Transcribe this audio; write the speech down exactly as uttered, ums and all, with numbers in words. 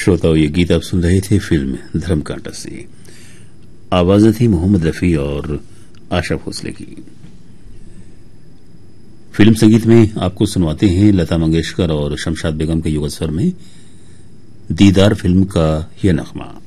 श्रोताओं, ये गीत आप सुन रहे थे फिल्म धर्मकांटा से। आवाजें थी मोहम्मद रफी और आशा भोसले की। फिल्म संगीत में आपको सुनवाते हैं लता मंगेशकर और शमशाद बेगम के युगल स्वर में दीदार फिल्म का यह नगमा।